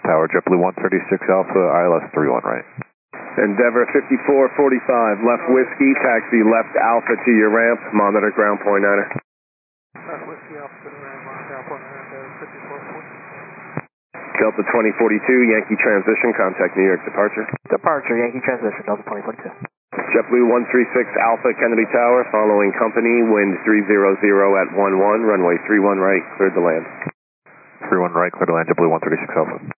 Tower, JetBlue 136 Alpha, ILS 31 right. Endeavor 5445, left Whiskey, taxi left Alpha to your ramp, monitor ground point 9er. Left Whiskey Alpha to the ramp, monitor ground point 9er, 5440. Delta 2042, Yankee transition, contact New York departure. Departure, Yankee transition, Delta 2042. JetBlue 136 Alpha, Kennedy Tower, following company, wind 300 at 11, runway 31 right, cleared to land. 31 right, clear to land, JetBlue 136 Alpha.